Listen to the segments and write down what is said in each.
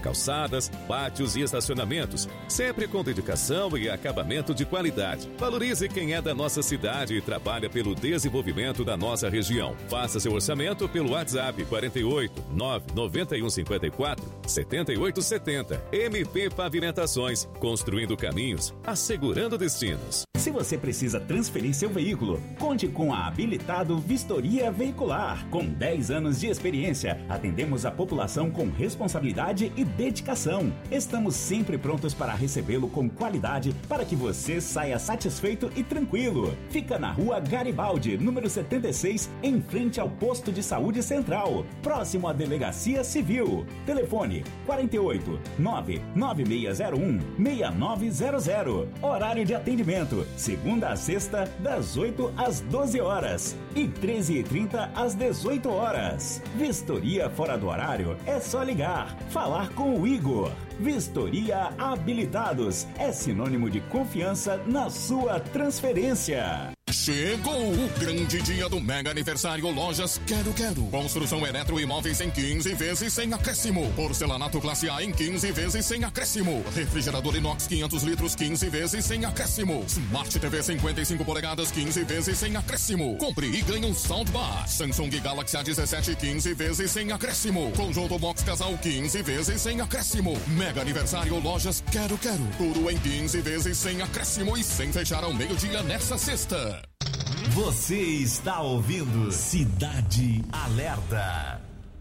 calçadas, pátios e estacionamentos, sempre com dedicação e acabamento de qualidade. Valorize quem é da nossa cidade e trabalha pelo desenvolvimento da nossa região. Faça seu orçamento pelo WhatsApp 48 991 54 7870. MP Pavimentações, construindo caminhos, assegurando destinos. Se você precisa transferir seu veículo, conte com a Habilitado Vistoria Veicular. Com 10 anos de experiência, atendemos a população com responsabilidade e dedicação. Estamos sempre prontos para recebê-lo com qualidade para que você saia satisfeito e tranquilo. Fica na Rua Garibaldi, número 76, em frente ao Posto de Saúde Central, próximo à Delegacia Civil. Telefone 48 99601 6900. Horário de atendimento: segunda a sexta, das 8 às 12 horas e 13h30 às 18 horas. Vistoria fora do horário é só ligar, falar com o Igor. Vistoria Habilitados é sinônimo de confiança na sua transferência. Chegou o grande dia do mega aniversário Lojas Quero Quero. Construção eletroimóveis em 15 vezes sem acréscimo. Porcelanato classe A em 15 vezes sem acréscimo. Refrigerador inox 500 litros 15 vezes sem acréscimo. Smart TV 55 polegadas 15 vezes sem acréscimo. Compre e ganhe um soundbar. Samsung Galaxy A17 15 vezes sem acréscimo. Conjunto Box Casal 15 vezes sem acréscimo. Mega aniversário Lojas Quero Quero. Tudo em 15 vezes sem acréscimo e sem fechar ao meio-dia nesta sexta. Você está ouvindo Cidade Alerta.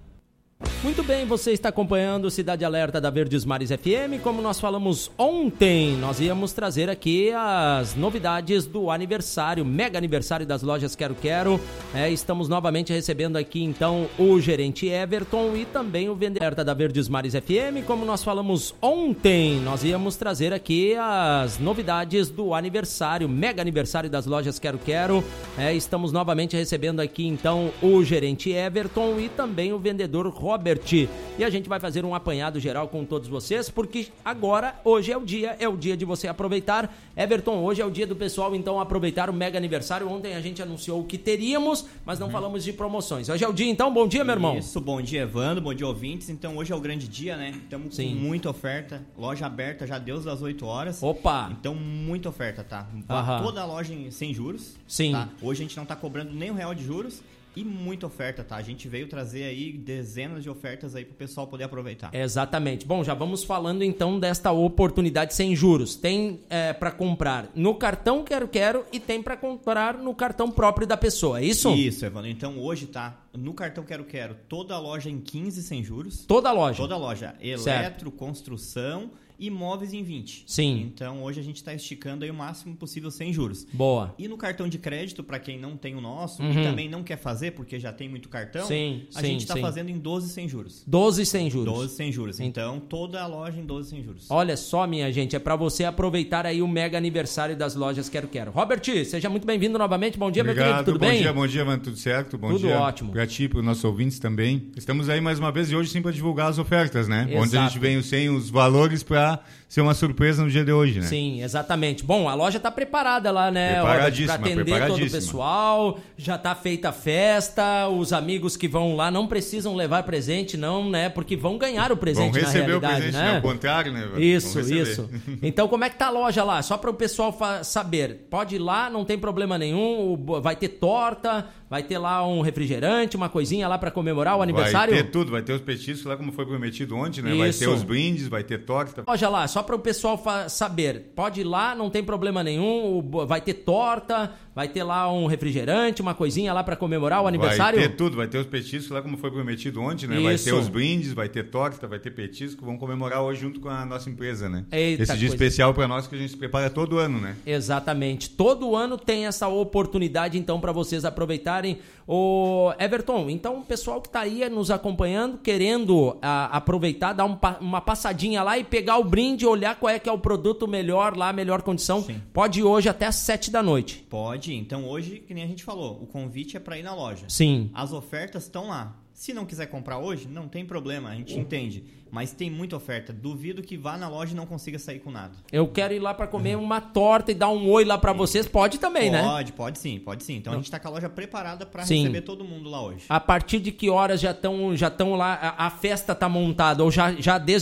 Muito bem, você está acompanhando Cidade Alerta da Verdes Mares FM. Como nós falamos ontem, nós íamos trazer aqui as novidades do aniversário, mega aniversário das Lojas Quero Quero. Estamos novamente recebendo aqui então o gerente Everton e também o vendedor Alerta da Verdes Mares FM. Como nós falamos ontem, nós íamos trazer aqui as novidades do aniversário, mega aniversário das Lojas Quero Quero. Estamos novamente recebendo aqui então o gerente Everton e também o vendedor Robert. E a gente vai fazer um apanhado geral com todos vocês, porque agora, hoje é o dia de você aproveitar. Everton, hoje é o dia do pessoal, então, aproveitar o mega aniversário. Ontem a gente anunciou o que teríamos, mas não falamos de promoções. Hoje é o dia, então, bom dia, meu irmão. Isso, bom dia, Evandro, bom dia, ouvintes. Então, hoje é o grande dia, né? Estamos com muita oferta, loja aberta já desde as 8 horas. Opa! Então, muita oferta, tá? Toda a loja sem juros. Sim. Tá? Hoje a gente não tá cobrando nem R$1 de juros. E muita oferta, tá? A gente veio trazer aí dezenas de ofertas aí pro pessoal poder aproveitar. Exatamente. Bom, já vamos falando então desta oportunidade sem juros. Tem para comprar no cartão Quero Quero e tem para comprar no cartão próprio da pessoa, é isso? Isso, Evandro. Então hoje tá no cartão Quero Quero toda a loja em 15 sem juros. Toda a loja? Toda a loja. Eletro, construção e móveis em 20. Sim. Então hoje a gente está esticando aí o máximo possível sem juros. Boa. E no cartão de crédito, para quem não tem o nosso e também não quer fazer porque já tem muito cartão, a gente está fazendo em 12 sem juros. 12 sem juros. 12 sem juros. Então toda a loja em 12 sem juros. Olha só, minha gente, é para você aproveitar aí o mega aniversário das Lojas Quero Quero. Robert, seja muito bem-vindo novamente. Bom dia, obrigado, meu querido, tudo bem? Bom dia, mano, tudo certo? Bom tudo dia. Tudo ótimo. Para ti, para os nossos ouvintes também. Estamos aí mais uma vez e hoje sim para divulgar as ofertas, né? Exato. Onde a gente vem sem os valores para ser uma surpresa no dia de hoje, né? Sim, exatamente. Bom, a loja tá preparada lá, né? Preparadíssima, para atender todo o pessoal, já tá feita a festa, os amigos que vão lá não precisam levar presente, não, né? Porque vão ganhar o presente na realidade, vão receber o presente, né? Ao contrário, né? Isso. Então, como é que tá a loja lá? Só para o pessoal saber. Pode ir lá, não tem problema nenhum, vai ter torta, vai ter lá um refrigerante, uma coisinha lá para comemorar o aniversário? Vai ter tudo, vai ter os petiscos lá como foi prometido ontem, né? Vai ter os brindes, vai ter torta. Loja lá, só para o pessoal saber. Pode ir lá, não tem problema nenhum, vai ter torta, vai ter lá um refrigerante, uma coisinha lá para comemorar o aniversário? Vai ter tudo, vai ter os petiscos lá como foi prometido ontem, né? Vai ter os brindes, vai ter torta, vai ter petisco, vamos comemorar hoje junto com a nossa empresa, né? Eita, esse dia especial para nós que a gente prepara todo ano, né? Exatamente. Todo ano tem essa oportunidade, então, para vocês aproveitarem. O Everton, então o pessoal que tá aí nos acompanhando, querendo aproveitar, dar uma passadinha lá e pegar o brinde, olhar qual é que é o produto melhor lá, melhor condição, sim, pode ir hoje até às 7 da noite. Pode, então hoje, que nem a gente falou, o convite é para ir na loja. Sim. As ofertas estão lá. Se não quiser comprar hoje, não tem problema, a gente entende. Mas tem muita oferta. Duvido que vá na loja e não consiga sair com nada. Eu quero ir lá para comer uma torta e dar um oi lá para vocês. Pode também, né? Pode sim. Então a gente tá com a loja preparada para receber todo mundo lá hoje. A partir de que horas já estão lá, a festa tá montada? Ou já desde